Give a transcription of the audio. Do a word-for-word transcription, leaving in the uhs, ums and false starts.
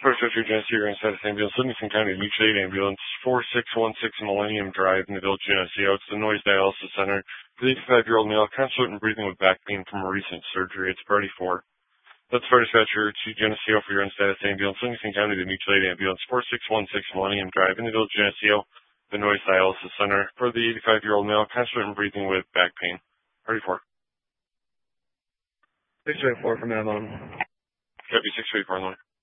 First Rescue Geneseo, you're inside the ambulance, Livingston County Mutual Aid Ambulance, four six one six Millennium Drive in the Village Geneseo. It's the Noise Dialysis Center for the eighty-five-year-old male, consultant and breathing with back pain from a recent surgery. It's priority four. Let's fire dispatcher to Geneseo for your in-status ambulance, Livingston County the Mutual Aid Ambulance, four six one six Millennium Drive in the Village Geneseo, the Noise Dialysis Center for the eighty-five-year-old male, consultant and breathing with back pain. Priority four. six eight four from Avon. Copy six eight four on the line.